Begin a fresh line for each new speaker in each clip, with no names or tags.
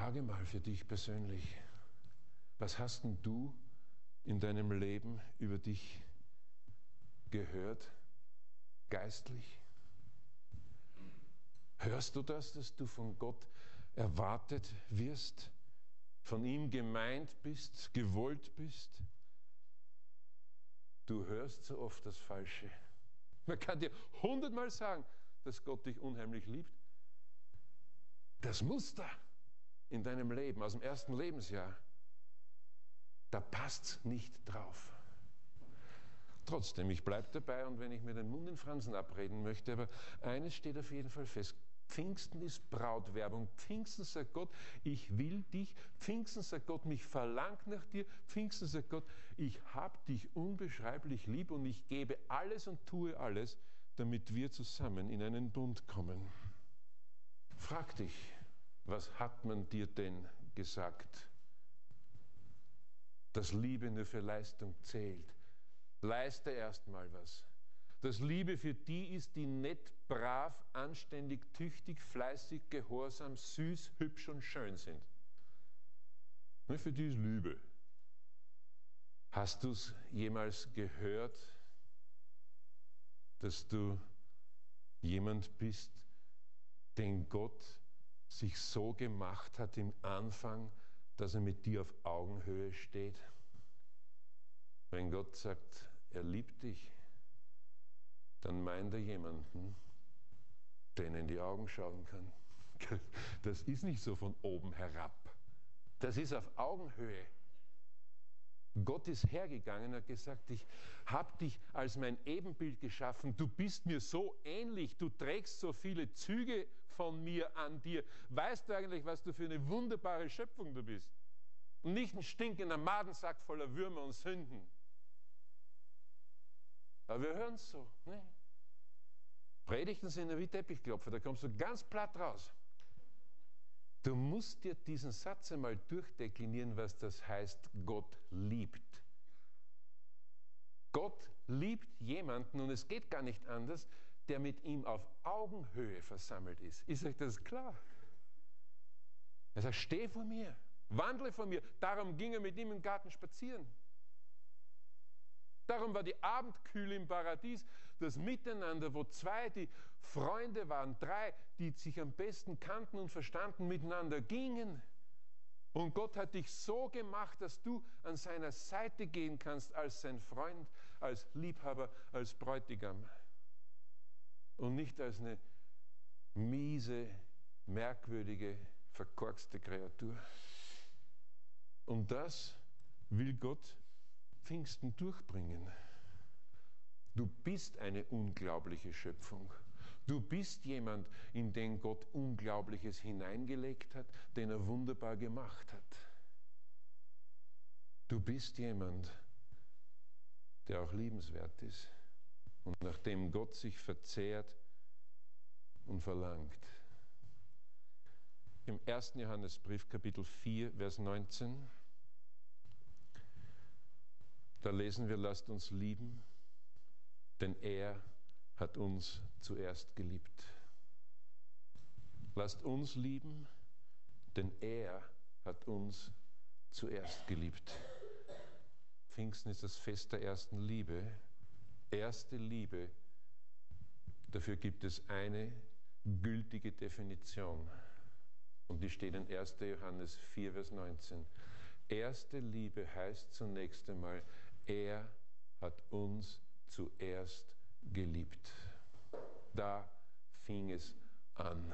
Frage mal für dich persönlich, was hast denn du in deinem Leben über dich gehört, geistlich? Hörst du das, dass du von Gott erwartet wirst, von ihm gemeint bist, gewollt bist? Du hörst so oft das Falsche. Man kann dir 100-mal sagen, dass Gott dich unheimlich liebt. Das Muster in deinem Leben aus dem ersten Lebensjahr, da passt es nicht drauf. Trotzdem, ich bleibe dabei, und wenn ich mir den Mund in Fransen abreden möchte, aber eines steht auf jeden Fall fest: Pfingsten ist Brautwerbung. Pfingsten sagt Gott, ich will dich. Pfingsten sagt Gott, mich verlangt nach dir. Pfingsten sagt Gott, ich habe dich unbeschreiblich lieb und ich gebe alles und tue alles, damit wir zusammen in einen Bund kommen. Frag dich, was hat man dir denn gesagt? Dass Liebe nur für Leistung zählt. Leiste erst mal was. Dass Liebe für die ist, die nett, brav, anständig, tüchtig, fleißig, gehorsam, süß, hübsch und schön sind. Für die ist Liebe. Hast du es jemals gehört, dass du jemand bist, den Gott sich so gemacht hat im Anfang, dass er mit dir auf Augenhöhe steht? Wenn Gott sagt, er liebt dich, dann meint er jemanden, den er in die Augen schauen kann. Das ist nicht so von oben herab. Das ist auf Augenhöhe. Gott ist hergegangen und hat gesagt, ich habe dich als mein Ebenbild geschaffen, du bist mir so ähnlich, du trägst so viele Züge von mir an dir. Weißt du eigentlich, was du für eine wunderbare Schöpfung du bist? Und nicht ein stinkender Madensack voller Würmer und Sünden. Aber wir hören es so. Ne? Predigten sind wie Teppichklopfer, da kommst du ganz platt raus. Du musst dir diesen Satz einmal durchdeklinieren, was das heißt, Gott liebt. Gott liebt jemanden, und es geht gar nicht anders, der mit ihm auf Augenhöhe versammelt ist. Ist euch das klar? Er sagt, steh vor mir, wandle vor mir. Darum ging er mit ihm im Garten spazieren. Darum war die Abendkühle im Paradies, das Miteinander, wo zwei, die Freunde waren, drei, die sich am besten kannten und verstanden, miteinander gingen. Und Gott hat dich so gemacht, dass du an seiner Seite gehen kannst als sein Freund, als Liebhaber, als Bräutigam. Und nicht als eine miese, merkwürdige, verkorkste Kreatur. Und das will Gott Pfingsten durchbringen. Du bist eine unglaubliche Schöpfung. Du bist jemand, in den Gott Unglaubliches hineingelegt hat, den er wunderbar gemacht hat. Du bist jemand, der auch liebenswert ist und nach dem Gott sich verzehrt und verlangt. Im 1. Johannesbrief, Kapitel 4, Vers 19, da lesen wir, lasst uns lieben, denn er hat uns zuerst geliebt. Lasst uns lieben, denn er hat uns zuerst geliebt. Pfingsten ist das Fest der ersten Liebe. Erste Liebe, dafür gibt es eine gültige Definition. Und die steht in 1. Johannes 4, Vers 19. Erste Liebe heißt zunächst einmal, er hat uns zuerst geliebt. Da fing es an.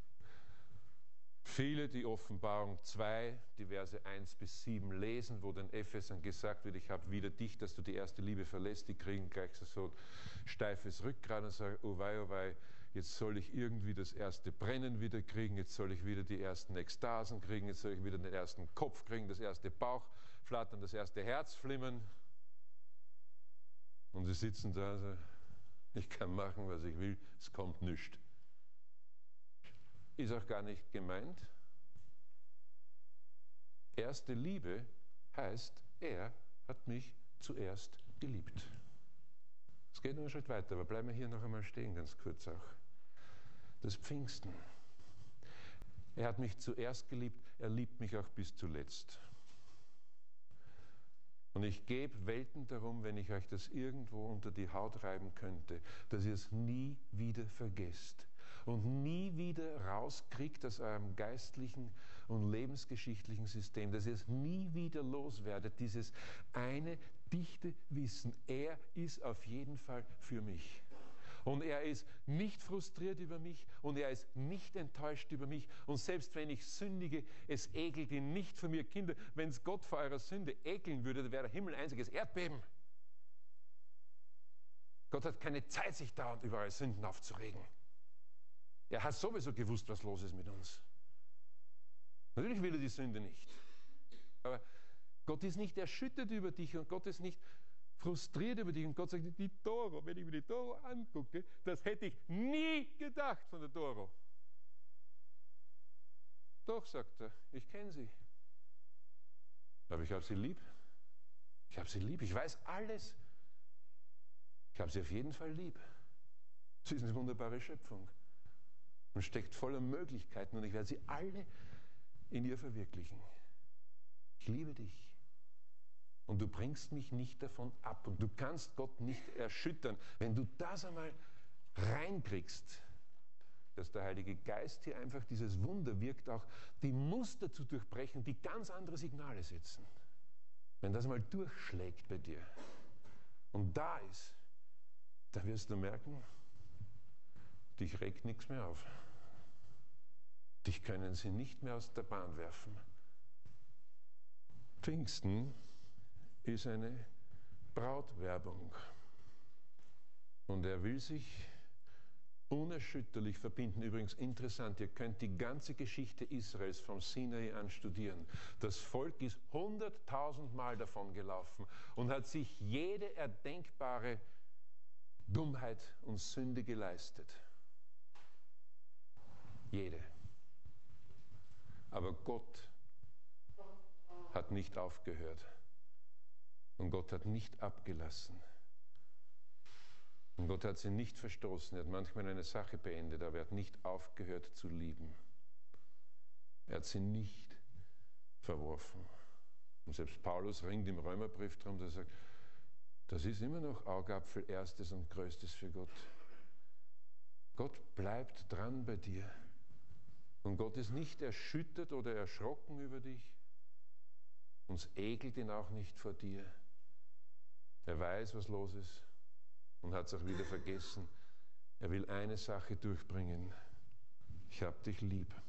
Viele, die Offenbarung 2, die Verse 1 bis 7 lesen, wo den Ephesern gesagt wird, ich habe wieder dich, dass du die erste Liebe verlässt, die kriegen gleich so ein steifes Rückgrat und sagen, oh wei, jetzt soll ich irgendwie das erste Brennen wieder kriegen, jetzt soll ich wieder die ersten Ekstasen kriegen, jetzt soll ich wieder den ersten Kopf kriegen, das erste Bauchflattern, das erste Herzflimmern. Und sie sitzen da, so, ich kann machen, was ich will, es kommt nichts. Ist auch gar nicht gemeint. Erste Liebe heißt, er hat mich zuerst geliebt. Es geht noch einen Schritt weiter, aber bleiben wir hier noch einmal stehen, ganz kurz auch. Das Pfingsten. Er hat mich zuerst geliebt, er liebt mich auch bis zuletzt. Und ich gebe Welten darum, wenn ich euch das irgendwo unter die Haut reiben könnte, dass ihr es nie wieder vergesst und nie wieder rauskriegt aus eurem geistlichen und lebensgeschichtlichen System, dass ihr es nie wieder loswerdet, dieses eine dichte Wissen, er ist auf jeden Fall für mich. Und er ist nicht frustriert über mich und er ist nicht enttäuscht über mich. Und selbst wenn ich sündige, es ekelt ihn nicht von mir. Kinder, wenn es Gott vor eurer Sünde ekeln würde, dann wäre der Himmel ein einziges Erdbeben. Gott hat keine Zeit, sich dauernd über eure Sünden aufzuregen. Er hat sowieso gewusst, was los ist mit uns. Natürlich will er die Sünde nicht. Aber Gott ist nicht erschüttert über dich und Gott ist nicht frustriert über dich. Und Gott sagt, die Doro, wenn ich mir die Doro angucke, das hätte ich nie gedacht von der Doro. Doch, sagt er, ich kenne sie. Aber ich habe sie lieb. Ich habe sie lieb. Ich weiß alles. Ich habe sie auf jeden Fall lieb. Sie ist eine wunderbare Schöpfung und steckt voller Möglichkeiten und ich werde sie alle in ihr verwirklichen. Ich liebe dich. Und du bringst mich nicht davon ab. Und du kannst Gott nicht erschüttern. Wenn du das einmal reinkriegst, dass der Heilige Geist hier einfach dieses Wunder wirkt, auch die Muster zu durchbrechen, die ganz andere Signale setzen. Wenn das mal durchschlägt bei dir und da ist, dann wirst du merken, dich regt nichts mehr auf. Dich können sie nicht mehr aus der Bahn werfen. Pfingsten ist eine Brautwerbung. Und er will sich unerschütterlich verbinden. Übrigens interessant, ihr könnt die ganze Geschichte Israels vom Sinai an studieren. Das Volk ist 100.000 Mal davon gelaufen und hat sich jede erdenkbare Dummheit und Sünde geleistet. Jede. Aber Gott hat nicht aufgehört. Und Gott hat nicht abgelassen. Und Gott hat sie nicht verstoßen. Er hat manchmal eine Sache beendet, aber er hat nicht aufgehört zu lieben. Er hat sie nicht verworfen. Und selbst Paulus ringt im Römerbrief darum, dass er sagt, das ist immer noch Augapfel erstes und größtes für Gott. Gott bleibt dran bei dir. Und Gott ist nicht erschüttert oder erschrocken über dich. Und es ekelt ihn auch nicht vor dir. Er weiß, was los ist und hat es auch wieder vergessen. Er will eine Sache durchbringen. Ich hab dich lieb.